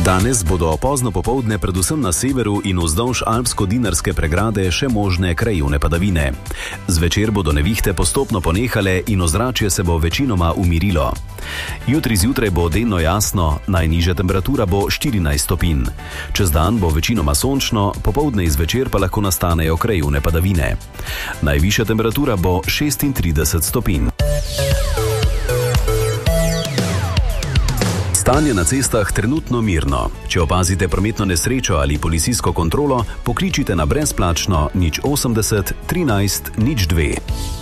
Danes bodo pozno popoldne predvsem na severu in vzdolž alpsko-dinarske pregrade še možne krajevne padavine. Zvečer bodo nevihte postopno ponehale in ozračje se bo večinoma umirilo. Jutri zjutraj bo delno jasno, najnižja temperatura bo 14 stopinj. Čez dan bo večinoma sončno, popoldne in zvečer pa lahko nastanejo krajevne padavine. Najvišja temperatura bo 36 stopinj. Stanje na cestah trenutno mirno. Če opazite prometno nesrečo ali policijsko kontrolo, pokličite na brezplačno 080 13 02.